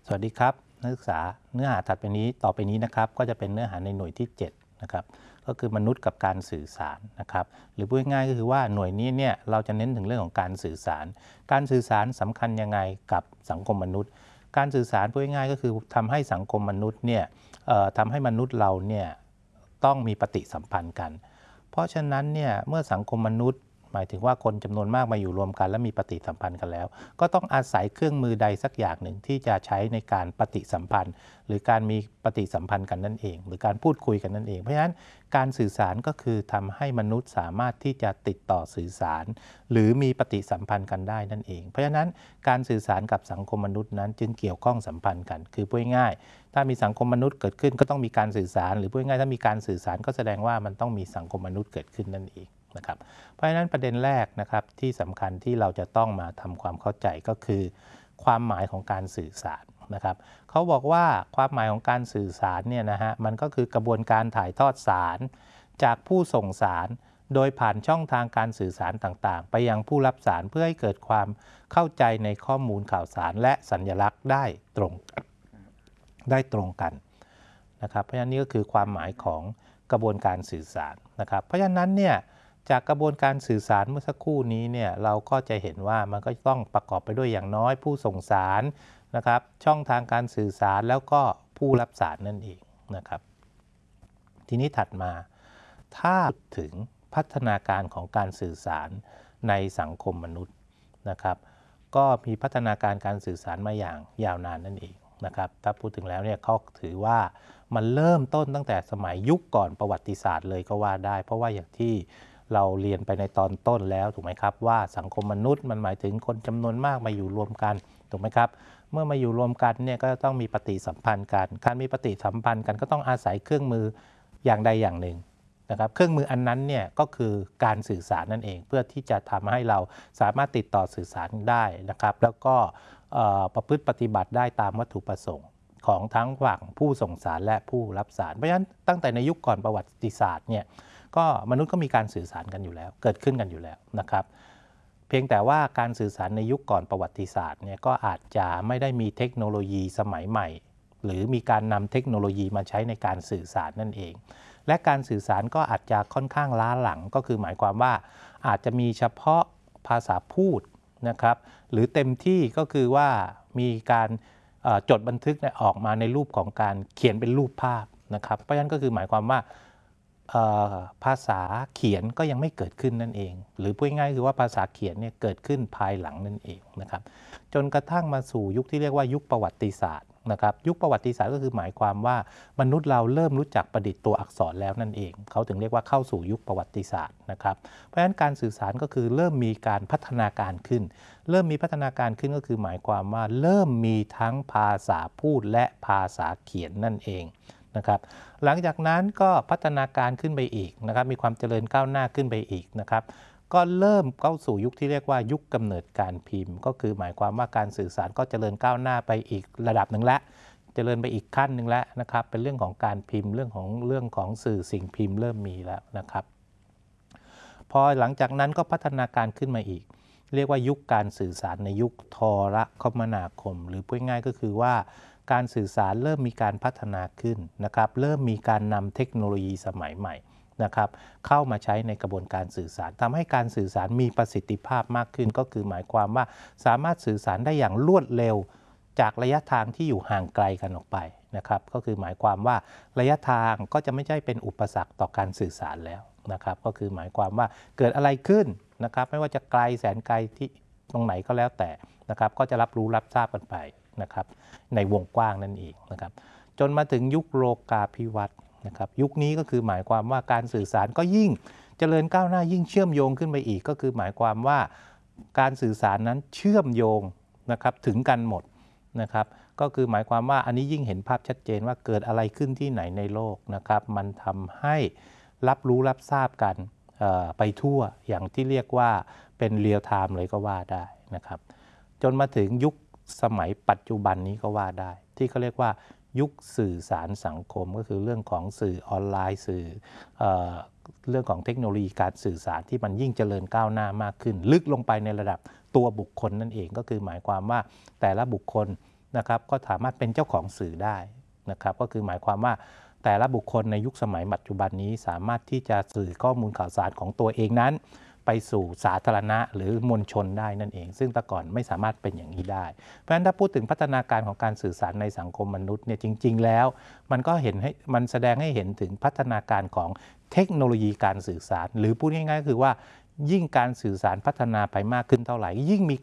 สวัสดีครับนักศึกษาเนื้อหาถัดไปนี้ต่อไปนี้นะครับก็จะเป็นเนื้อหาในหน่วยที่7นะครับก็คือมนุษย์กับการสื่อสารนะครับหรือพูดง่ายๆก็คือว่าหน่วยนี้เนี่ยเราจะเน้นถึงเรื่องของการสื่อสารการสื่อสารสำคัญยังไงกับสังคมมนุษย์การสื่อสารพูดง่ายๆก็คือทำให้สังคมมนุษย์เนี่ยทำให้มนุษย์เราเนี่ยต้องมีปฏิสัมพันธ์กันเพราะฉะนั้นเนี่ยเมื่อสังคมมนุษย์หมายถึงว่าคนจำนวนมากมาอยู่รวมกันและมีปฏิสัมพันธ์กันแล้วก็ต้องอาศัยเครื่องมือใดสักอย่างหนึ่งที่จะใช้ในการปฏิสัมพันธ์หรือการมีปฏิสัมพันธ์กันนั่นเองหรือการพูดคุยกันนั่นเองเพราะฉะนั้นการสื่อสารก็คือทำให้มนุษย์สามารถที่จะติดต่อสื่อสารหรือมีปฏิสัมพันธ์กันได้นั่นเองเพราะฉะนั้นการสื่อสารกับสังคมมนุษย์นั้นจึงเกี่ยวข้องสัมพันธ์กันคือพูดง่ายถ้ามีสังคมมนุษย์เกิดขึ้นก็ต้องมีการสื่อสารหรือพูดง่ายถ้ามีการสื่อสารก็แสดงว่ามันต้องมีสังคมมนุษย์เกิดขึ้นนั่นเองนะครับเพราะฉะนั้นประเด็นแรกนะครับที่สำคัญที่เราจะต้องมาทำความเข้าใจก็คือความหมายของการสื่อสารนะครับเขาบอกว่าความหมายของการสื่อสารเนี่ยนะฮะมันก็คือกระบวนการถ่ายทอดสารจากผู้ส่งสารโดยผ่านช่องทางการสื่อสารต่างๆไปยังผู้รับสารเพื่อให้เกิดความเข้าใจในข้อมูลข่าวสารและสัญลักษณ์ได้ตรงกันนะครับเพราะฉะนั้นนี่ก็คือความหมายของกระบวนการสื่อสารนะครับเพราะฉะนั้นเนี่ยจากกระบวนการสื่อสารเมื่อสักครู่นี้เนี่ยเราก็จะเห็นว่ามันก็ต้องประกอบไปด้วยอย่างน้อยผู้ส่งสารนะครับช่องทางการสื่อสารแล้วก็ผู้รับสารนั่นเองนะครับทีนี้ถัดมาถ้าถึงพัฒนาการของการสื่อสารในสังคมมนุษย์นะครับก็มีพัฒนาการสื่อสารมาอย่างยาวนานนั่นเองนะครับถ้าพูดถึงแล้วเนี่ยเขาถือว่ามันเริ่มต้นตั้งแต่สมัยยุคก่อนประวัติศาสตร์เลยก็ว่าได้เพราะว่าอย่างที่เราเรียนไปในตอนต้นแล้วถูกไหมครับว่าสังคมมนุษย์มันหมายถึงคนจำนวนมากมาอยู่รวมกันถูกไหมครับเมื่อมาอยู่รวมกันเนี่ยก็ต้องมีปฏิสัมพันธ์กันการมีปฏิสัมพันธ์กันก็ต้องอาศัยเครื่องมืออย่างใดอย่างหนึ่งนะครับเครื่องมืออันนั้นเนี่ยก็คือการสื่อสารนั่นเองเพื่อที่จะทำให้เราสามารถติดต่อสื่อสารได้นะครับแล้วก็ประพฤติปฏิบัติได้ตามวัตถุประสงค์ของทั้งฝั่งผู้ส่งสารและผู้รับสารเพราะฉะนั้นตั้งแต่ในยุคก่อนประวัติศาสตร์เนี่ยก็มนุษย์ก็มีการสื่อสารกันอยู่แล้วเกิดขึ้นกันอยู่แล้วนะครับเพียงแต่ว่าการสื่อสารในยุคก่อนประวัติศาสตร์เนี่ยก็อาจจะไม่ได้มีเทคโนโลยีสมัยใหม่หรือมีการนำเทคโนโลยีมาใช้ในการสื่อสารนั่นเองและการสื่อสารก็อาจจะค่อนข้างล้าหลังก็คือหมายความว่าอาจจะมีเฉพาะภาษาพูดนะครับหรือเต็มที่ก็คือว่ามีการจดบันทึกออกมาในรูปของการเขียนเป็นรูปภาพนะครับเพราะฉะนั้นก็คือหมายความว่าภาษาเขียนก็ยังไม่เกิดขึ้นนั่นเองหรือพูดง่ายๆคือว่าภาษาเขียนเนี่ยเกิดขึ้นภายหลังนั่นเองนะครับจนกระทั่งมาสู่ยุคที่เรียกว่ายุคประวัติศาสตร์นะครับยุคประวัติศาสตร์ก็คือหมายความว่ามนุษย์เราเริ่มรู้จักประดิษฐ์ตัวอักษรแล้วนั่นเองเขาถึงเรียกว่าเข้าสู่ยุคประวัติศาสตร์นะครับเพราะฉะนั้นการสื่อสารก็คือเริ่มมีการพัฒนาการขึ้นก็คือหมายความว่าเริ่มมีทั้งภาษาพูดและภาษาเขียนนั่นเองนะครับหลังจากนั้นก็พัฒนาการขึ้นไปอีกนะครับมีความเจริญก้าวหน้าขึ้นไปอีกนะครับก็เริ่มเข้าสู่ยุคที่เรียกว่ายุคกำเนิดการพิมพ์ก็คือหมายความว่าการสื่อสารก็เจริญก้าวหน้าไปอีกระดับหนึ่งแล้วเจริญไปอีกขั้นหนึ่งแล้วนะครับเป็นเรื่องของการพิมพ์เรื่องของสื่อสิ่งพิมพ์เริ่มมีแล้วนะครับพอหลังจากนั้นก็พัฒนาการขึ้นมาอีกเรียกว่ายุคการสื่อสารในยุคโทรคมนาคมหรือพูดง่ายก็คือว่าการสื่อสารเริ่มมีการพัฒนาขึ้นนะครับเริ่มมีการนำเทคโนโลยีสมัยใหม่นะครับเข้ามาใช้ในกระบวนการสื่อสารทำให้การสื่อสารมีประสิทธิภาพมากขึ้นก็คือหมายความว่าสามารถสื่อสารได้อย่างรวดเร็วจากระยะทางที่อยู่ห่างไกลกันออกไปนะครับก็คือหมายความว่าระยะทางก็จะไม่ใช่เป็นอุปสรรคต่อการสื่อสารแล้วนะครับก็คือหมายความว่าเกิดอะไรขึ้นนะครับไม่ว่าจะไกลแสนไกลที่ตรงไหนก็แล้วแต่นะครับก็จะรับรู้รับทราบกันไปนะครับในวงกว้างนั่นเองนะครับจนมาถึงยุคโลกาภิวัตน์นะครับยุคนี้ก็คือหมายความว่าการสื่อสารก็ยิ่งเจริญก้าวหน้ายิ่งเชื่อมโยงขึ้นไปอีกก็คือหมายความว่าการสื่อสารนั้นเชื่อมโยงนะครับถึงกันหมดนะครับก็คือหมายความว่าอันนี้ยิ่งเห็นภาพชัดเจนว่าเกิดอะไรขึ้นที่ไหนในโลกนะครับมันทำให้รับรู้รับทราบกันไปทั่วอย่างที่เรียกว่าเป็นเรียลไทม์เลยก็ว่าได้นะครับจนมาถึงยุคสมัยปัจจุบันนี้ก็ว่าได้ที่เขาเรียกว่ายุคสื่อสารสังคมก็คือเรื่องของสื่อออนไลน์สื่อเรื่องของเทคโนโลยีการสื่อสารที่มันยิ่งเจริญก้าวหน้ามากขึ้นลึกลงไปในระดับตัวบุคคลนั่นเองก็คือหมายความว่าแต่ละบุคคลนะครับก็สามารถเป็นเจ้าของสื่อได้นะครับก็คือหมายความว่าแต่ละบุคคลในยุคสมัยปัจจุบันนี้สามารถที่จะสื่อข้อมูลข่าวสารของตัวเองนั้นไปสู่สาธารณะหรือมวลชนได้นั่นเองซึ่งแต่ก่อนไม่สามารถเป็นอย่างนี้ได้เพราะฉะนั้นถ้าพูดถึงพัฒนาการของการสื่อสารในสังคมมนุษย์เนี่ยจริงๆแล้วมันแสดงให้เห็นถึงพัฒนาการของเทคโนโลยีการสื่อสารหรือพูดง่ายๆก็คือว่ายิ่งการสื่อสารพัฒนาไปมากขึ้นเท่าไหร่ยิ่งมี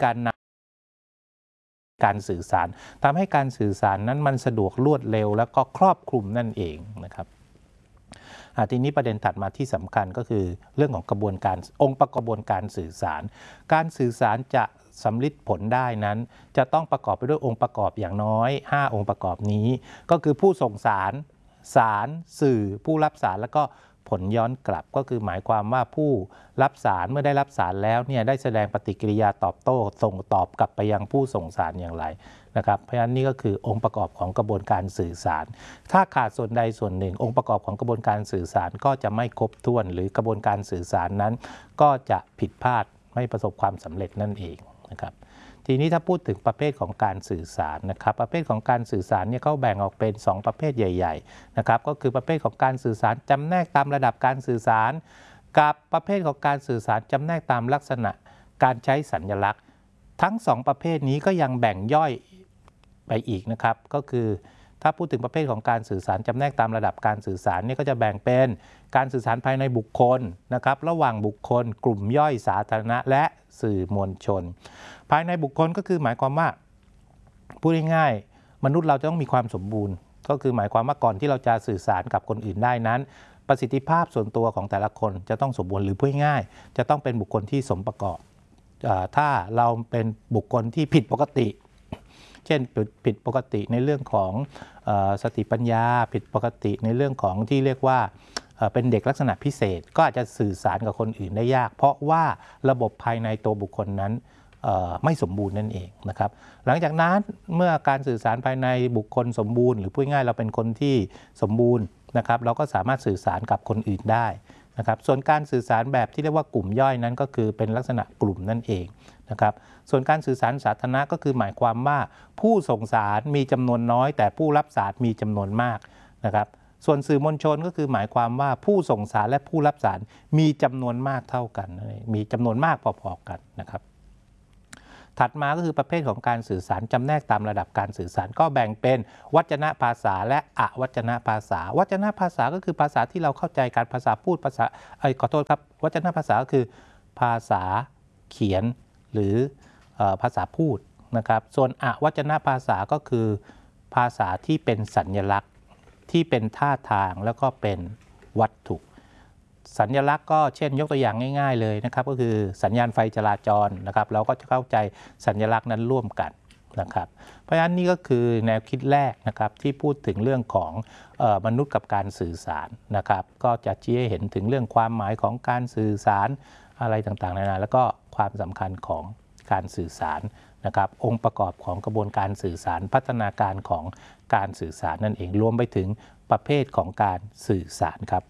การสื่อสารทำให้การสื่อสารนั้นมันสะดวกรวดเร็วแล้วก็ครอบคลุมนั่นเองนะครับทีนี้ประเด็นถัดมาที่สำคัญก็คือเรื่องของกระบวนการองค์ประกอบการสื่อสารการสื่อสารจะสำลิดผลได้นั้นจะต้องประกอบไปด้วยองค์ประกอบอย่างน้อย5องค์ประกอบนี้ก็คือผู้ส่งสารสื่อผู้รับสารแล้วก็ผลย้อนกลับก็คือหมายความว่าผู้รับสารเมื่อได้รับสารแล้วเนี่ยได้แสดงปฏิกิริยาตอบโต้ส่งตอบกลับไปยังผู้ส่งสารอย่างไรนะครับเพราะฉะนั้นนี่ก็คือองค์ประกอบของกระบวนการสื่อสารถ้าขาดส่วนใดส่วนหนึ่งองค์ประกอบของกระบวนการสื่อสารก็จะไม่ครบถ้วนหรือกระบวนการสื่อสารนั้นก็จะผิดพลาดไม่ประสบความสำเร็จนั่นเองนะครับทีนี้ถ้าพูดถึงประเภทของการสื่อสารนะครับประเภทของการสื่อสารเนี่ยเขาแบ่งออกเป็น2ประเภทใหญ่ๆนะครับก็คือประเภทของการสื่อสารจำแนกตามระดับการสื่อสารกับประเภทของการสื่อสารจำแนกตามลักษณะการใช้สัญลักษณ์ทั้ง2ประเภทนี้ก็ยังแบ่งย่อยไปอีกนะครับก็คือถ้าพูดถึงประเภทของการสื่อสารจำแนกตามระดับการสื่อสารเนี่ยก็จะแบ่งเป็นการสื่อสารภายในบุคคลนะครับระหว่างบุคคลกลุ่มย่อยสาธารณะและสื่อมวลชนภายในบุคคลก็คือหมายความว่าพูดง่ายๆมนุษย์เราจะต้องมีความสมบูรณ์ก็คือหมายความว่าก่อนที่เราจะสื่อสารกับคนอื่นได้นั้นประสิทธิภาพส่วนตัวของแต่ละคนจะต้องสมบูรณ์หรือพูดง่ายๆจะต้องเป็นบุคคลที่สมประกอบถ้าเราเป็นบุคคลที่ผิดปกติเช่นผิดปกติในเรื่องของสติปัญญาผิดปกติในเรื่องของที่เรียกว่าเป็นเด็กลักษณะพิเศษก็อาจจะสื่อสารกับคนอื่นได้ยากเพราะว่าระบบภายในตัวบุคคลนั้นไม่สมบูรณ์นั่นเองนะครับหลังจากนั้นเมื่อการสื่อสารภายในบุคคลสมบูรณ์หรือพูดง่ายเราเป็นคนที่สมบูรณ์นะครับเราก็สามารถสื่อสารกับคนอื่นได้นะครับส่วนการสื่อสารแบบที่เรียกว่ากลุ่มย่อยนั้นก็คือเป็นลักษณะกลุ่มนั่นเองนะครับส่วนการสื่อสารสาธารณะก็คือหมายความว่าผู้ส่งสารมีจำนวนน้อยแต่ผู้รับสารมีจำนวนมากนะครับส่วนสื่อมวลชนก็คือหมายความว่าผู้ส่งสารและผู้รับสารมีจำนวนมากเท่ากันมีจำนวนมากพอๆกันนะครับถัดมาก็คือประเภทของการสื่อสารจำแนกตามระดับการสื่อสารก็แบ่งเป็นวจนะภาษาและอวจนะภาษาวจนะภาษาก็คือภาษาที่เราเข้าใจการภาษาพูดภาษาขอโทษครับวจนะภาษาก็คือภาษาเขียนหรือภาษาพูดนะครับส่วนอวจนะภาษาก็คือภาษาที่เป็นสัญลักษณ์ที่เป็นท่าทางแล้วก็เป็นวัตถุสัญลักษณ์ก็เช่นยกตัวอย่างง่ายๆเลยนะครับก็คือสัญญาณไฟจราจรนะครับเราก็จะเข้าใจสัญลักษณ์นั้นร่วมกันนะครับเพราะฉะนั้นนี่ก็คือแนวคิดแรกนะครับที่พูดถึงเรื่องของมนุษย์กับการสื่อสารนะครับก็จะชี้ให้เห็นถึงเรื่องความหมายของการสื่อสารอะไรต่างๆนานาแล้วก็ความสำคัญของการสื่อสารนะครับองค์ประกอบของกระบวนการสื่อสารพัฒนาการของการสื่อสารนั่นเองรวมไปถึงประเภทของการสื่อสารครับ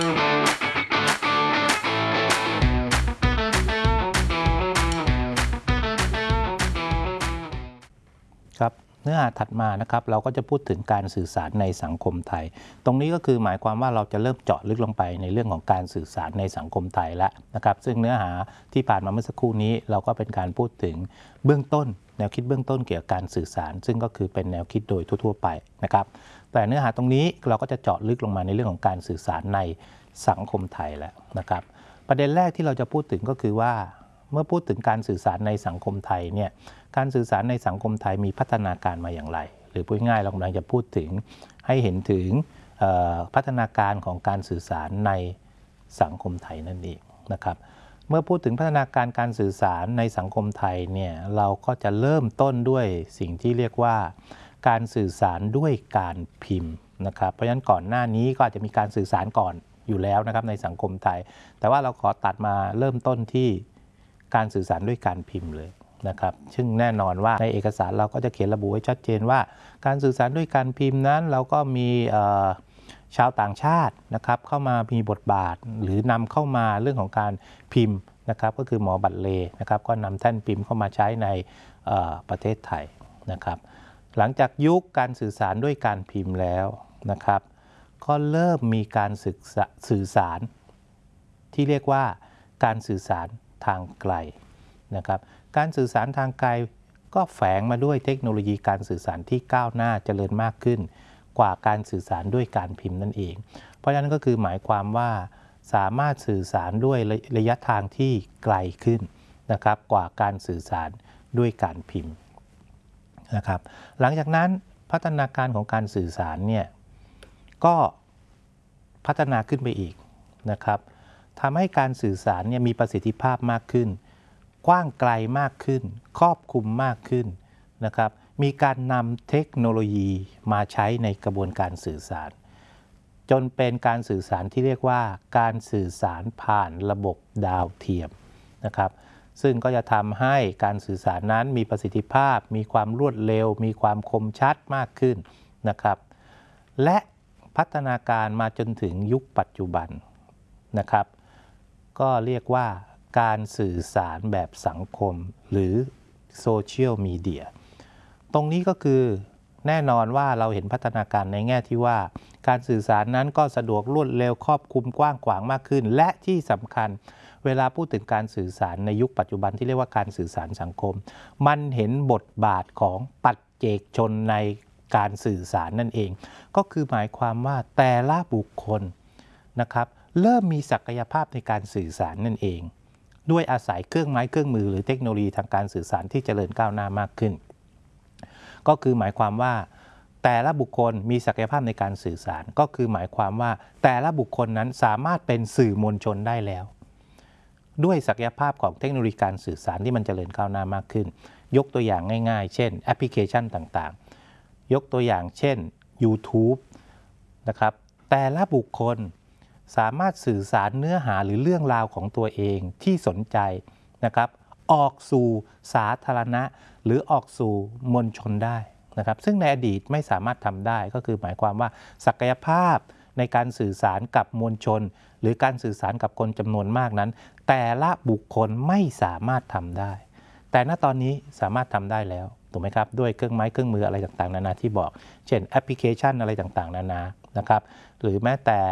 ครับเนื้อหาถัดมานะครับเราก็จะพูดถึงการสื่อสารในสังคมไทยตรงนี้ก็คือหมายความว่าเราจะเริ่มเจาะลึกลงไปในเรื่องของการสื่อสารในสังคมไทยแล้วนะครับซึ่งเนื้อหาที่ผ่านมาเมื่อสักครู่นี้เราก็เป็นการพูดถึงเบื้องต้นแนวคิดเบื้องต้นเกี่ยวกับการสื่อสารซึ่งก็คือเป็นแนวคิดโดยทั่วๆไปนะครับแต่เนื้อหาตรงนี้เราก็จะเจาะลึกลงมาในเรื่องของการสื่อสารในสังคมไทยแล้วนะครับประเด็นแรกที่เราจะพูดถึงก็คือว่าเมื่อพูดถึงการสื่อสารในสังคมไทยเนี่ยการสื่อสารในสังคมไทยมีพัฒนาการมาอย่างไรหรือพูดง่ายเรากำลังจะพูดถึงให้เห็นถึงพัฒนาการของการสื่อสารในสังคมไทยนั่นเองนะครับเมื่อพูดถึงพัฒนาการการสื่อสารในสังคมไทยเนี่ยเราก็จะเริ่มต้นด้วยสิ่งที่เรียกว่าการสื่อสารด้วยการพิมพ์นะครับเพราะฉะนั้นก่อนหน้านี้ก็อาจจะมีการสื่อสารก่อนอยู่แล้วนะครับในสังคมไทยแต่ว่าเราขอตัดมาเริ่มต้นที่การสื่อสารด้วยการพิมพ์เลยนะครับซึ่งแน่นอนว่าในเอกสารเราก็จะเขียนระบุไว้ชัดเจนว่าการสื่อสารด้วยการพิมพ์นั้นเราก็มีชาวต่างชาตินะครับเข้ามามีบทบาทหรือนำเข้ามาเรื่องของการพิมพ์นะครับก็คือหมอบัตรเลนะครับก็นำแท่นพิมพ์เข้ามาใช้ในประเทศไทยนะครับหลังจากยุคการสื่อสารด้วยการพิมพ์แล้วนะครับก็เริ่มมีการสื่อสารที่เรียกว่าการสื่อสารทางไกลนะครับการสื่อสารทางไกลก็แฝงมาด้วยเทคโนโลยีการสื่อสารที่ก้าวหน้าเจริญมากขึ้นกว่าการสื่อสารด้วยการพิมพ์นั่นเองเพราะฉะนั้นก็คือหมายความว่าสามารถสื่อสารด้วยระยะทางที่ไกลขึ้นนะครับกว่าการสื่อสารด้วยการพิมพ์นะครับหลังจากนั้นพัฒนาการของการสื่อสารเนี่ยก็พัฒนาขึ้นไปอีกนะครับทำให้การสื่อสารเนี่ยมีประสิทธิภาพมากขึ้นกว้างไกลมากขึ้นครอบคลุมมากขึ้นนะครับมีการนำเทคโนโลยีมาใช้ในกระบวนการสื่อสารจนเป็นการสื่อสารที่เรียกว่าการสื่อสารผ่านระบบดาวเทียมนะครับซึ่งก็จะทำให้การสื่อสารนั้นมีประสิทธิภาพมีความรวดเร็วมีความคมชัดมากขึ้นนะครับและพัฒนาการมาจนถึงยุคปัจจุบันนะครับก็เรียกว่าการสื่อสารแบบสังคมหรือโซเชียลมีเดียตรงนี้ก็คือแน่นอนว่าเราเห็นพัฒนาการในแง่ที่ว่าการสื่อสารนั้นก็สะดวกรวดเร็วครอบคลุมกว้างขวางมากขึ้นและที่สำคัญเวลาพูดถึงการสื่อสารในยุคปัจจุบันที่เรียกว่าการสื่อสารสังคมมันเห็นบทบาทของปัจเจกชนในการสื่อสารนั่นเองก็คือหมายความว่าแต่ละบุคคลนะครับเริ่มมีศักยภาพในการสื่อสารนั่นเองด้วยอาศัยเครื่องไม้เครื่องมือหรือเทคโนโลยีทางการสื่อสารที่เจริญก้าวหน้ามากขึ้นก็คือหมายความว่าแต่ละบุคคลมีศักยภาพในการสื่อสารก็คือหมายความว่าแต่ละบุคคลนั้นสามารถเป็นสื่อมวลชนได้แล้วด้วยศักยภาพของเทคโนโลยีการสื่อสารที่มันเจริญก้าวหน้ามากขึ้นยกตัวอย่างง่ายๆเช่นแอปพลิเคชันต่างๆยกตัวอย่างเช่น YouTube นะครับแต่ละบุคคลสามารถสื่อสารเนื้อหาหรือเรื่องราวของตัวเองที่สนใจนะครับออกสู่สาธารณะหรือออกสู่มวลชนได้นะครับซึ่งในอดีตไม่สามารถทำได้ก็คือหมายความว่าศักยภาพในการสื่อสารกับมวลชนหรือการสื่อสารกับคนจำนวนมากนั้นแต่ละบุคคลไม่สามารถทำได้แต่ณตอนนี้สามารถทำได้แล้วถูกไหมครับด้วยเครื่องไม้เครื่องมืออะไรต่างๆนานาที่บอกเช่นแอปพลิเคชันอะไรต่างๆนานานะครับหรือแม้แต่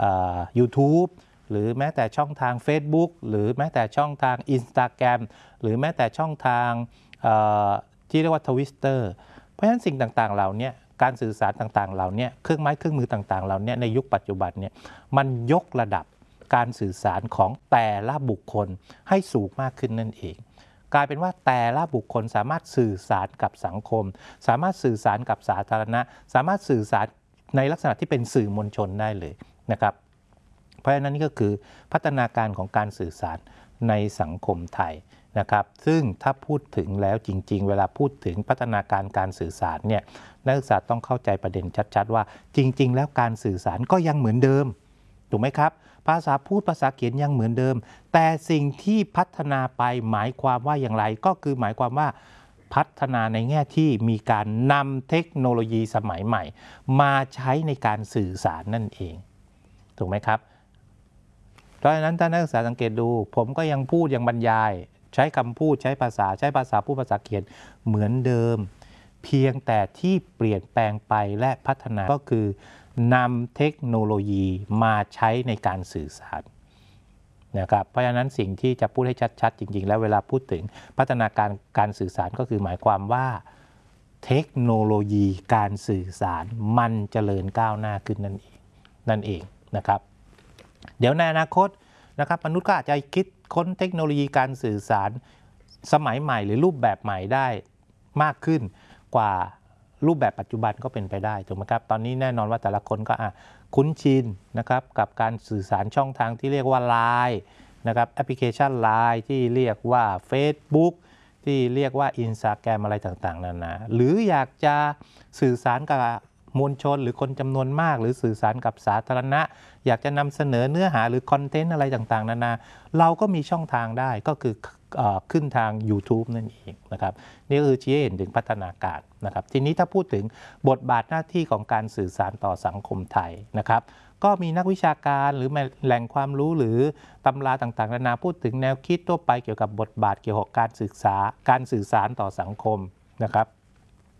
YouTube หรือแม้แต่ช่องทาง Facebook หรือแม้แต่ช่องทาง Instagram หรือแม้แต่ช่องทางที่เรียกว่า Twitter เพราะฉะนั้นสิ่งต่างๆเหล่านี้การสื่อสารต่างๆเหล่านี้เครื่องไม้เครื่องมือต่างๆเหล่านี้ในยุคปัจจุบันเนี่ยมันยกระดับการสื่อสารของแต่ละบุคคลให้สูงมากขึ้นนั่นเองกลายเป็นว่าแต่ละบุคคลสามารถสื่อสารกับสังคมสามารถสื่อสารกับสาธารณะสามารถสื่อสารในลักษณะที่เป็นสื่อมวลชนได้เลยนะครับเพราะฉะนั้นนี่ก็คือพัฒนาการของการสื่อสารในสังคมไทยนะครับซึ่งถ้าพูดถึงแล้วจริงๆเวลาพูดถึงพัฒนาการการสื่อสารเนี่ยนักศึกษาต้องเข้าใจประเด็นชัดๆว่าจริงๆแล้วการสื่อสารก็ยังเหมือนเดิมถูกไหมครับภาษาพูดภาษาเขียนยังเหมือนเดิมแต่สิ่งที่พัฒนาไปหมายความว่าอย่างไรก็คือหมายความว่าพัฒนาในแง่ที่มีการนำเทคโนโลยีสมัยใหม่มาใช้ในการสื่อสารนั่นเองถูกไหมครับเพราะฉะนั้นถ้านักศึกษาสังเกตดูผมก็ยังพูดยังบรรยายใช้คำพูดใช้ภาษาพูดภาษาเขียนเหมือนเดิมเพียงแต่ที่เปลี่ยนแปลงไปและพัฒนาก็คือนำเทคโนโลยีมาใช้ในการสื่อสารนะครับเพราะฉะนั้นสิ่งที่จะพูดให้ชัดๆจริงๆแล้วเวลาพูดถึงพัฒนาการสื่อสารก็คือหมายความว่าเทคโนโลยีการสื่อสารมันเจริญก้าวหน้าขึ้นนั่นเองนะครับเดี๋ยวในอนาคตนะครับมนุษย์ก็อาจจะคิดค้นเทคโนโลยีการสื่อสารสมัยใหม่หรือรูปแบบใหม่ได้มากขึ้นกว่ารูปแบบปัจจุบันก็เป็นไปได้ถูกไหมครับตอนนี้แน่นอนว่าแต่ละคนก็คุ้นชินนะครับกับการสื่อสารช่องทางที่เรียกว่า LINE นะครับแอปพลิเคชัน LINE ที่เรียกว่า Facebook ที่เรียกว่า Instagram อะไรต่างๆนานาหรืออยากจะสื่อสารกับมวลชนหรือคนจำนวนมากหรือสื่อสารกับสาธารณะอยากจะนำเสนอเนื้อหาหรือคอนเทนต์อะไรต่างๆนานาเราก็มีช่องทางได้ก็คือขึ้นทาง YouTube นั่นเองนะครับนี่ก็คือชี้ให้เห็นถึงพัฒนาการนะครับทีนี้ถ้าพูดถึงบทบาทหน้าที่ของการสื่อสารต่อสังคมไทยนะครับก็มีนักวิชาการหรือแหล่งความรู้หรือตำราต่างๆนานาพูดถึงแนวคิดทั่วไปเกี่ยวกับบทบาทเกี่ยวกับการสื่อสารต่อสังคมนะครับ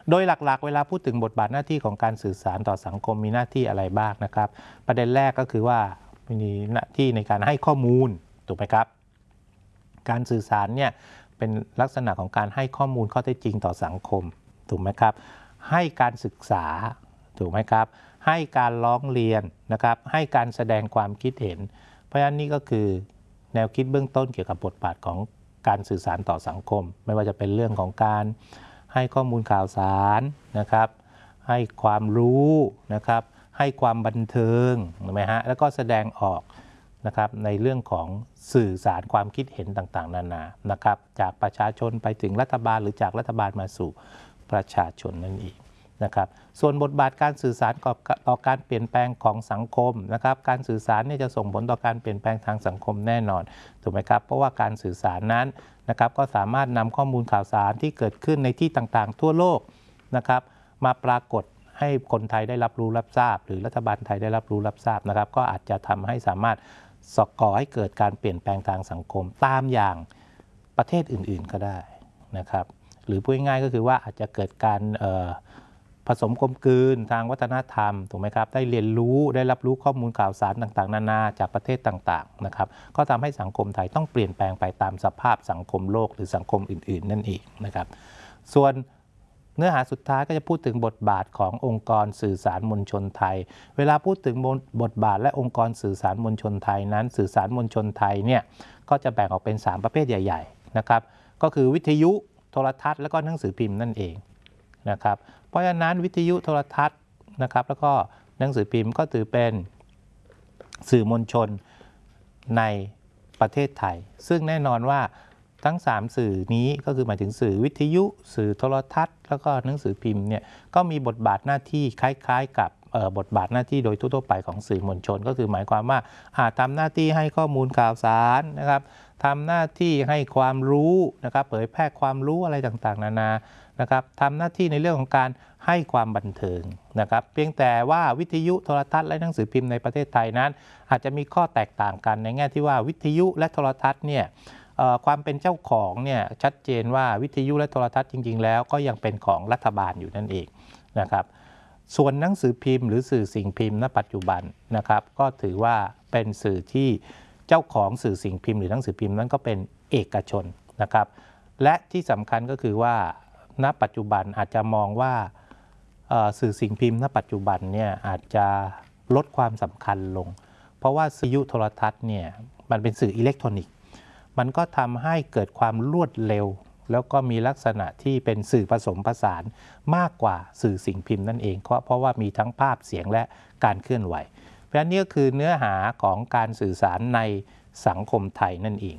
โดยหลักๆเวลาพูดถึงบทบาทหน้าที่ของการสื่อสารต่อสังคมมีหน้าที่อะไรบ้างนะครับประเด็นแรกก็คือว่ามีหน้าที่ในการให้ข้อมูลถูกไหมครับการสื่อสารเนี่ยเป็นลักษณะของการให้ข้อมูลข้อเท็จจริงต่อสังคมถูกไหมครับให้การศึกษาถูกไหมครับให้การร้องเรียนนะครับให้การแสดงความคิดเห็นเพราะฉะนั้นนี่ก็คือแนวคิดเบื้องต้นเกี่ยวกับบทบาทของการสื่อสารต่อสังคมไม่ว่าจะเป็นเรื่องของการให้ข้อมูลข่าวสารนะครับให้ความรู้นะครับให้ความบันเทิงถูกไหมฮะแล้วก็แสดงออกนะครับในเรื่องของสื่อสารความคิดเห็นต่างๆนานานะครับจากประชาชนไปถึงรัฐบาลหรือจากรัฐบาลมาสู่ประชาชนนั่นเองนะครับส่วนบทบาทการสื่อสารต่อการเปลี่ยนแปลงของสังคมนะครับการสื่อสารเนี่ยจะส่งผลต่อการเปลี่ยนแปลงทางสังคมแน่นอนถูกไหมครับเพราะว่าการสื่อสารนั้นนะครับก็สามารถนำข้อมูลข่าวสารที่เกิดขึ้นในที่ต่างๆทั่วโลกนะครับมาปรากฏให้คนไทยได้รับรู้รับทราบหรือรัฐบาลไทยได้รับรู้รับทราบนะครับก็อาจจะทำให้สามารถก่อให้เกิดการเปลี่ยนแปลงทางสังคมตามอย่างประเทศอื่นๆก็ได้นะครับหรือพูดง่ายๆก็คือว่าอาจจะเกิดการผสมกลมกลืนทางวัฒนธรรมถูกไหมครับได้เรียนรู้ได้รับรู้ข้อมูลข่าวสารต่างๆนานาจากประเทศต่างๆนะครับก็ทำให้สังคมไทยต้องเปลี่ยนแปลงไปตามสภาพสังคมโลกหรือสังคมอื่นๆนั่นเองนะครับส่วนเนื้อหาสุดท้ายก็จะพูดถึงบทบาทขององค์กรสื่อสารมวลชนไทยเวลาพูดถึงบทบาทและองค์กรสื่อสารมวลชนไทยนั้นสื่อสารมวลชนไทยเนี่ยก็จะแบ่งออกเป็น3ประเภทใหญ่ๆนะครับก็คือวิทยุโทรทัศน์และก็หนังสือพิมพ์นั่นเองนะครับเพราะฉะนั้นวิทยุโทรทัศน์นะครับแล้วก็หนังสือพิมพ์ก็ถือเป็นสื่อมวลชนในประเทศไทยซึ่งแน่นอนว่าทั้ง3สื่อนี้ก็คือหมายถึงสื่อวิทยุสื่อโทรทัศน์แล้วก็หนังสือพิมพ์เนี่ยก็มีบทบาทหน้าที่คล้ายๆกับบทบาทหน้าที่โดยทั่วๆไปของสื่อมวลชนก็คือหมายความว่าทำหน้าที่ให้ข้อมูลข่าวสารนะครับทำหน้าที่ให้ความรู้นะครับเผยแพร่ความรู้อะไรต่างๆนานานะครับทำหน้าที่ในเรื่องของการให้ความบันเทิงนะครับเพียงแต่ว่าวิทยุโทรทัศน์และหนังสือพิมพ์ในประเทศไทยนั้นอาจจะมีข้อแตกต่างกันในแง่ที่ว่าวิทยุและโทรทัศน์เนี่ยความเป็นเจ้าของเนี่ยชัดเจนว่าวิทยุและโทรทัศน์จริงๆแล้วก็ยังเป็นของรัฐบาลอยู่นั่นเองนะครับส่วนหนังสือพิมพ์หรือสื่อสิ่งพิมพ์ณปัจจุบันนะครับก็ถือว่าเป็นสื่อที่เจ้าของสื่อสิ่งพิมพ์หรือหนังสือพิมพ์นั้นก็เป็นเอกชนนะครับและที่สำคัญก็คือว่าณปัจจุบันอาจจะมองว่าสื่อสิ่งพิมพ์ณปัจจุบันเนี่ยอาจจะลดความสำคัญลงเพราะว่าวิทยุโทรทัศน์เนี่ยมันเป็นสื่ออิเล็กทรอนิกส์มันก็ทำให้เกิดความรวดเร็วแล้วก็มีลักษณะที่เป็นสื่อผสมผสานมากกว่าสื่อสิ่งพิมพ์นั่นเองเพราะว่ามีทั้งภาพเสียงและการเคลื่อนไหวเพราะฉะนั้นนี่ก็คือเนื้อหาของการสื่อสารในสังคมไทยนั่นเอง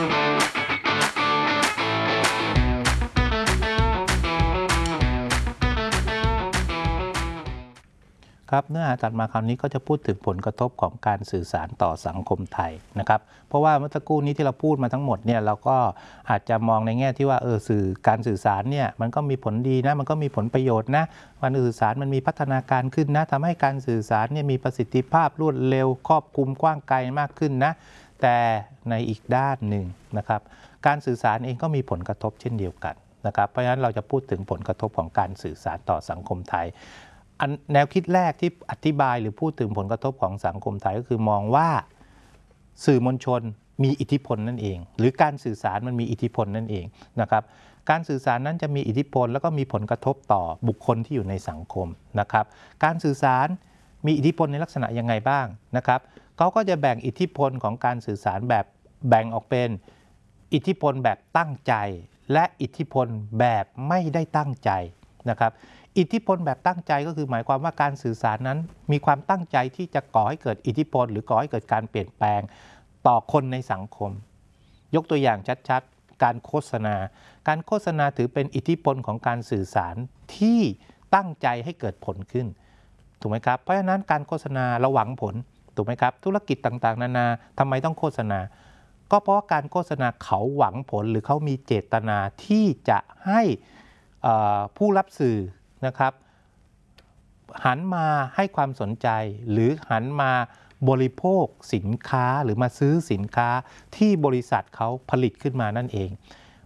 ครับเนื้อหาถัดมาคราวนี้ก็จะพูดถึงผลกระทบของการสื่อสารต่อสังคมไทยนะครับเพราะว่าเมื่อสักครู่นี้ที่เราพูดมาทั้งหมดเนี่ยเราก็อาจจะมองในแง่ที่ว่าการสื่อสารเนี่ยมันก็มีผลดีนะมันก็มีผลประโยชน์นะการสื่อสารมันมีพัฒนาการขึ้นนะทำให้การสื่อสารเนี่ยมีประสิทธิภาพรวดเร็วครอบคลุมกว้างไกลมากขึ้นนะแต่ในอีกด้านหนึ่งนะครับการสื่อสารเองก็มีผลกระทบเช่นเดียวกันนะครับเพราะฉะนั้นเราจะพูดถึงผลกระทบของการสื่อสารต่อสังคมไทยแนวคิดแรกที่อธิบายหรือพูดถึงผลกระทบของสังคมไทยก็คือมองว่าสื่อมวลชนมีอิทธิพลนั่นเองหรือการสื่อสารมันมีอิทธิพลนั่นเองนะครับการสื่อสารนั้นจะมีอิทธิพลแล้วก็มีผลกระทบต่อบุคคลที่อยู่ในสังคมนะครับการสื่อสารมีอิทธิพลในลักษณะยังไงบ้างนะครับเขาก็จะแบ่งอิทธิพลของการสื่อสารแบบแบ่งออกเป็นอิทธิพลแบบตั้งใจและอิทธิพลแบบไม่ได้ตั้งใจนะครับอิทธิพลแบบตั้งใจก็คือหมายความว่าการสื่อสารนั้นมีความตั้งใจที่จะก่อให้เกิดอิทธิพลหรือก่อให้เกิดการเปลี่ยนแปลงต่อคนในสังคมยกตัวอย่างชัดๆการโฆษณาถือเป็นอิทธิพลของการสื่อสารที่ตั้งใจให้เกิดผลขึ้นถูกไหมครับเพราะฉะนั้นการโฆษณาเราหวังผลถูกไหมครับธุรกิจต่างๆนานาทำไมต้องโฆษณาก็เพราะว่าการโฆษณาเขาหวังผลหรือเขามีเจตนาที่จะให้ผู้รับสื่อนะครับหันมาให้ความสนใจหรือหันมาบริโภคสินค้าหรือมาซื้อสินค้าที่บริษัทเขาผลิตขึ้นมานั่นเอง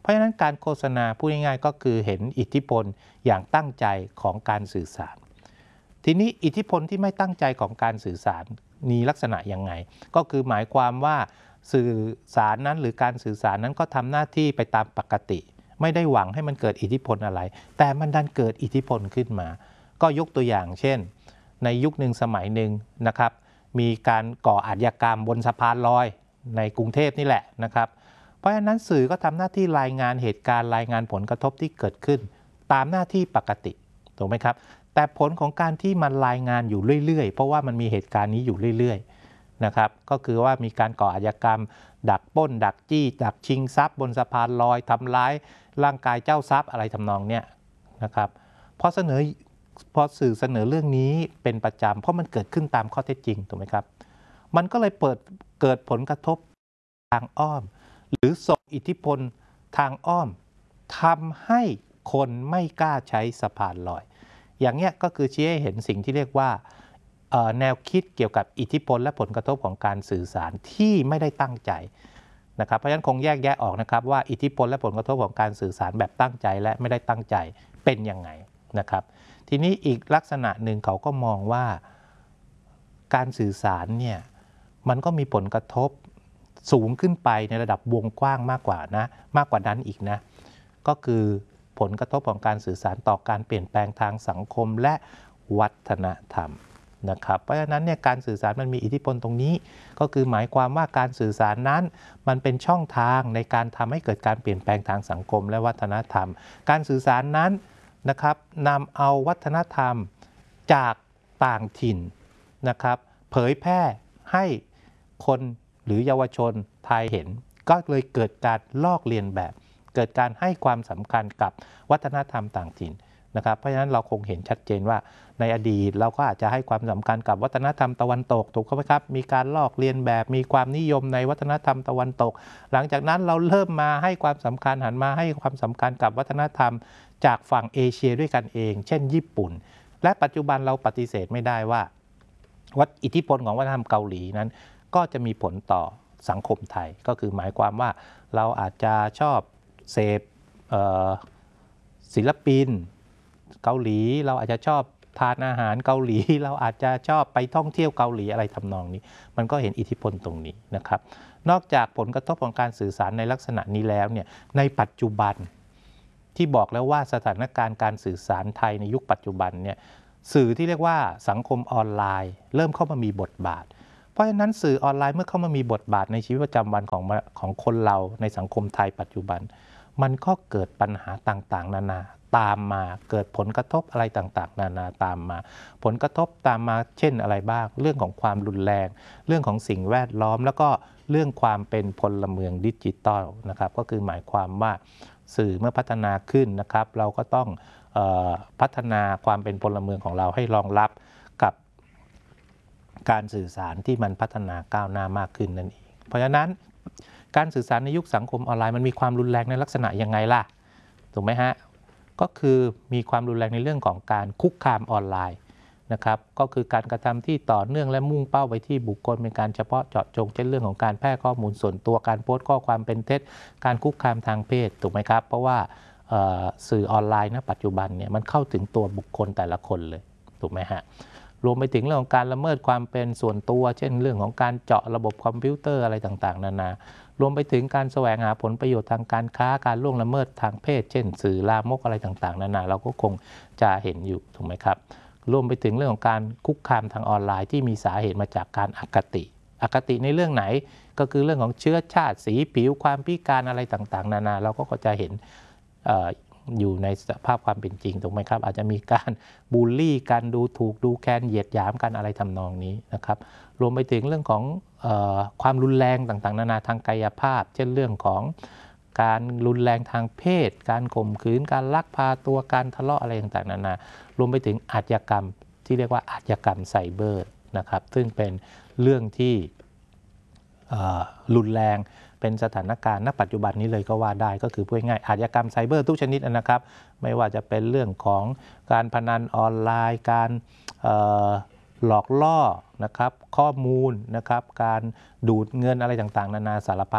เพราะฉะนั้นการโฆษณาพูดง่ายๆก็คือเห็นอิทธิพลอย่างตั้งใจของการสื่อสารทีนี้อิทธิพลที่ไม่ตั้งใจของการสื่อสารมีลักษณะยังไงก็คือหมายความว่าสื่อสารนั้นหรือการสื่อสารนั้นก็ทำหน้าที่ไปตามปกติไม่ได้หวังให้มันเกิดอิทธิพลอะไรแต่มันดันเกิดอิทธิพลขึ้นมาก็ยกตัวอย่างเช่นในยุคหนึ่งสมัยหนึ่งนะครับมีการก่ออาชญากรรมบนสะพานลอยในกรุงเทพนี่แหละนะครับเพราะฉะนั้นสื่อก็ทำหน้าที่รายงานเหตุการณ์รายงานผลกระทบที่เกิดขึ้นตามหน้าที่ปกติถูกไหมครับแต่ผลของการที่มันรายงานอยู่เรื่อยๆเพราะว่ามันมีเหตุการณ์นี้อยู่เรื่อยๆนะครับก็คือว่ามีการก่ออาชญากรรมดักปล้นดักจี้ดักชิงทรัพย์บนสะพานลอยทำร้ายร่างกายเจ้าทรัพย์อะไรทำนองเนี้ยนะครับพอสื่อเสนอเรื่องนี้เป็นประจำเพราะมันเกิดขึ้นตามข้อเท็จจริงถูกไหมครับมันก็เลยเกิดผลกระทบทางอ้อมหรือส่งอิทธิพลทางอ้อมทำให้คนไม่กล้าใช้สะพานลอยอย่างเนี้ยก็คือชี้ให้เห็นสิ่งที่เรียกว่าแนวคิดเกี่ยวกับอิทธิพลและผลกระทบของการสื่อสารที่ไม่ได้ตั้งใจนะครับเพราะฉะนั้นคงแยกแยะออกนะครับว่าอิทธิพลและผลกระทบของการสื่อสารแบบตั้งใจและไม่ได้ตั้งใจเป็นยังไงนะครับทีนี้อีกลักษณะหนึ่งเขาก็มองว่าการสื่อสารเนี่ยมันก็มีผลกระทบสูงขึ้นไปในระดับวงกว้างมากกว่านั้นอีกนะก็คือผลกระทบของการสื่อสารต่อการเปลี่ยนแปลงทางสังคมและวัฒนธรรมนะครับเพราะฉะนั้นเนี่ยการสื่อสารมันมีอิทธิพลตรงนี้ก็คือหมายความว่าการสื่อสารนั้นมันเป็นช่องทางในการทำให้เกิดการเปลี่ยนแปลงทางสังคมและวัฒนธรรมการสื่อสารนั้นนะครับนำเอาวัฒนธรรมจากต่างถิ่นนะครับเผยแพร่ให้คนหรือเยาวชนไทยเห็นก็เลยเกิดการลอกเลียนแบบเกิดการให้ความสำคัญกับวัฒนธรรมต่างถิ่นนะครับเพราะฉะนั้นเราคงเห็นชัดเจนว่าในอดีตเราก็อาจจะให้ความสำคัญกับวัฒนธรรมตะวันตกถูกไหมครับมีการลอกเลียนแบบมีความนิยมในวัฒนธรรมตะวันตกหลังจากนั้นเราเริ่มมาให้ความสำคัญหันมาให้ความสำคัญกับวัฒนธรรมจากฝั่งเอเชียด้วยกันเองเช่นญี่ปุ่นและปัจจุบันเราปฏิเสธไม่ได้ว่าอิทธิพลของวัฒนธรรมเกาหลีนั้นก็จะมีผลต่อสังคมไทยก็คือหมายความว่าเราอาจจะชอบเสพศิลปินเกาหลีเราอาจจะชอบทานอาหารเกาหลีเราอาจจะชอบไปท่องเที่ยวเกาหลีอะไรทำนองนี้มันก็เห็นอิทธิพลตรงนี้นะครับนอกจากผลกระทบของการสื่อสารในลักษณะนี้แล้วเนี่ยในปัจจุบันที่บอกแล้วว่าสถานการณ์การสื่อสารไทยในยุคปัจจุบันเนี่ยสื่อที่เรียกว่าสังคมออนไลน์เริ่มเข้ามามีบทบาทเพราะฉะนั้นสื่อออนไลน์เมื่อเข้ามามีบทบาทในชีวิตประจำวันของคนเราในสังคมไทยปัจจุบันมันก็เกิดปัญหาต่างๆนานาตามมาเกิดผลกระทบอะไรต่างๆนานาตามมาผลกระทบตามมาเช่นอะไรบ้างเรื่องของความรุนแรงเรื่องของสิ่งแวดล้อมแล้วก็เรื่องความเป็นพลเมืองดิจิตอลนะครับก็คือหมายความว่าสื่อเมื่อพัฒนาขึ้นนะครับเราก็ต้องพัฒนาความเป็นพลเมืองของเราให้รองรับกับการสื่อสารที่มันพัฒนาก้าวหน้ามากขึ้นนั่นเองเพราะฉะนั้นการสื่อสารในยุคสังคมออนไลน์มันมีความรุนแรงในลักษณะยังไงล่ะถูกไหมฮะก็คือมีความรุนแรงในเรื่องของการคุกคามออนไลน์นะครับก็คือการกระทำที่ต่อเนื่องและมุ่งเป้าไปที่บุคคลเป็นการเฉพาะเจาะจงเช่นเรื่องของการแพร่ข้อมูลส่วนตัวการโพสต์ข้อความเป็นเท็จการคุกคามทางเพศถูกไหมครับเพราะว่าสื่อออนไลน์ณปัจจุบันเนี่ยมันเข้าถึงตัวบุคคลแต่ละคนเลยถูกไหมฮะรวมไปถึงเรื่องของการละเมิดความเป็นส่วนตัวเช่นเรื่องของการเจาะระบบคอมพิวเตอร์อะไรต่างๆนานารวมไปถึงการแสวงหาผลประโยชน์ทางการค้าการล่วงละเมิดทางเพศเช่นสื่อลามกอะไรต่างๆนานาเราก็คงจะเห็นอยู่ถูกไหมครับรวมไปถึงเรื่องของการคุกคามทางออนไลน์ที่มีสาเหตุมาจากการอคติในเรื่องไหนก็คือเรื่องของเชื้อชาติสีผิวความพิการอะไรต่างๆนานาเราก็จะเห็นอยู่ในสภาพความเป็นจริงถูกไหมครับอาจจะมีการบูลลี่กันดูถูกดูแคลนเหยียดหยามกันอะไรทำนองนี้นะครับรวมไปถึงเรื่องของความรุนแรงต่างๆนานาทางกายภาพเช่นเรื่องของการรุนแรงทางเพศการข่มขืนการลักพาตัวการทะเลาะอะไรต่างๆนานารวมไปถึงอาชญากรรมที่เรียกว่าอาชญากรรมไซเบอร์นะครับซึ่งเป็นเรื่องที่รุนแรงเป็นสถานการณ์ณปัจจุบันนี้เลยก็ว่าได้ก็คือพูดง่ายอาชญากรรมไซเบอร์ทุกชนิดนะครับไม่ว่าจะเป็นเรื่องของการพนันออนไลน์การหลอกล่อนะครับข้อมูลนะครับการดูดเงินอะไรต่างๆนานาสารพัด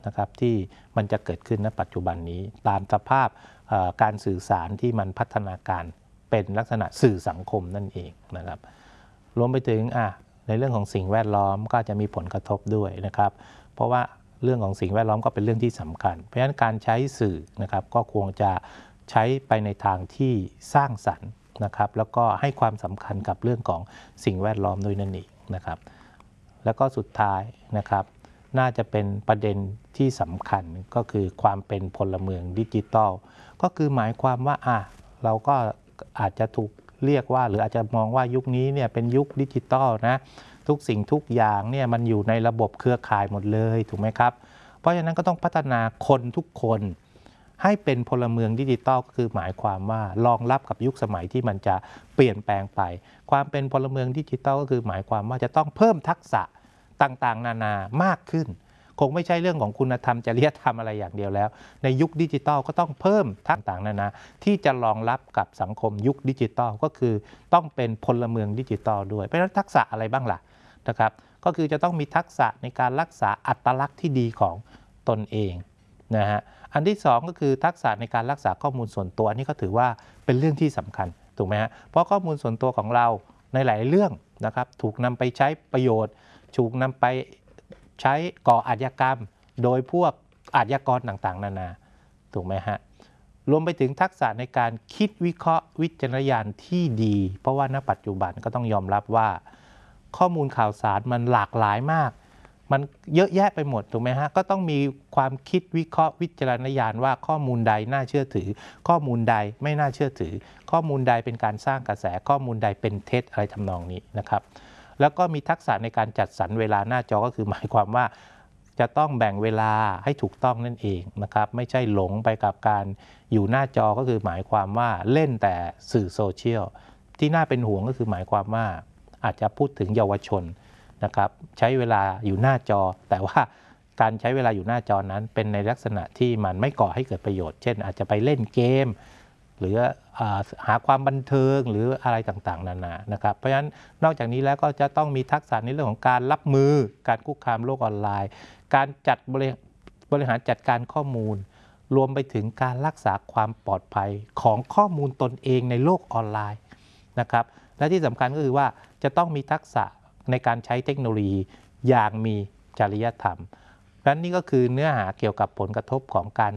นะครับที่มันจะเกิดขึ้นณปัจจุบันนี้ตามสภาพการสื่อสารที่มันพัฒนาการเป็นลักษณะสื่อสังคมนั่นเองนะครับรวมไปถึงในเรื่องของสิ่งแวดล้อมก็จะมีผลกระทบด้วยนะครับเพราะว่าเรื่องของสิ่งแวดล้อมก็เป็นเรื่องที่สำคัญเพราะฉะนั้นการใช้สื่อนะครับก็ควรจะใช้ไปในทางที่สร้างสรรค์นะครับแล้วก็ให้ความสำคัญกับเรื่องของสิ่งแวดล้อมด้วยนั่นเองนะครับแล้วก็สุดท้ายนะครับน่าจะเป็นประเด็นที่สำคัญก็คือความเป็นพลเมืองดิจิทัลก็คือหมายความว่าเราก็อาจจะถูกเรียกว่าหรืออาจจะมองว่ายุคนี้เนี่ยเป็นยุคดิจิทัลนะทุกสิ่งทุกอย่างเนี่ยมันอยู่ในระบบเครือข่ายหมดเลยถูกไหมครับเพราะฉะนั้นก็ต้องพัฒนาคนทุกคนให้เป็นพลเมืองดิจิทัลก็คือหมายความว่ารองรับกับยุคสมัยที่มันจะเปลี่ยนแปลงไปความเป็นพลเมืองดิจิทัลก็คือหมายความว่าจะต้องเพิ่มทักษะต่างๆนานามากขึ้นคงไม่ใช่เรื่องของคุณธรรมจริยธรรมอะไรอย่างเดียวแล้วในยุคดิจิทัลก็ต้องเพิ่มทักษะต่างๆนานาที่จะรองรับกับสังคมยุคดิจิทัลก็คือต้องเป็นพลเมืองดิจิทัลด้วยเพราะฉะนั้นทักษะอะไรบ้างล่ะนะครับก็คือจะต้องมีทักษะในการรักษาอัตลักษณ์ที่ดีของตนเองนะฮะอันที่สองก็คือทักษะในการรักษาข้อมูลส่วนตัวอันนี้ก็ถือว่าเป็นเรื่องที่สำคัญถูกไหมฮะเพราะข้อมูลส่วนตัวของเราในหลายเรื่องนะครับถูกนำไปใช้ประโยชน์ถูกนำไปใช้ก่ออาชญากรรมโดยพวกอาชญากรต่างๆนานาถูกไหมฮะรวมไปถึงทักษะในการคิดวิเคราะห์วิจารณญาณที่ดีเพราะว่าณปัจจุบันก็ต้องยอมรับว่าข้อมูลข่าวสารมันหลากหลายมากมันเยอะแยะไปหมดถูกไหมฮะก็ต้องมีความคิดวิเคราะห์วิจารณญาณว่าข้อมูลใดน่าเชื่อถือข้อมูลใดไม่น่าเชื่อถือข้อมูลใดเป็นการสร้างกระแสข้อมูลใดเป็นเท็จอะไรทำนองนี้นะครับแล้วก็มีทักษะในการจัดสรรเวลาหน้าจอก็คือหมายความว่าจะต้องแบ่งเวลาให้ถูกต้องนั่นเองนะครับไม่ใช่หลงไปกับการอยู่หน้าจอก็คือหมายความว่าเล่นแต่สื่อโซเชียลที่น่าเป็นห่วงก็คือหมายความว่าอาจจะพูดถึงเยาวชนนะครับใช้เวลาอยู่หน้าจอแต่ว่าการใช้เวลาอยู่หน้าจอนั้นเป็นในลักษณะที่มันไม่ก่อให้เกิดประโยชน์เช่นอาจจะไปเล่นเกมหรือหาความบันเทิงหรืออะไรต่างๆนานานะครับเพราะฉะนั้นนอกจากนี้แล้วก็จะต้องมีทักษะในเรื่องของการรับมือการคุกคามโลกออนไลน์การจัดบริหารจัดการข้อมูลรวมไปถึงการรักษาความปลอดภัยของข้อมูลตนเองในโลกออนไลน์นะครับและที่สำคัญก็คือว่าจะต้องมีทักษะในการใช้เทคโนโลยีอย่างมีจริยธรรมนั้นนี่ก็คือเนื้อหาเกี่ยวกับผลกระทบของการ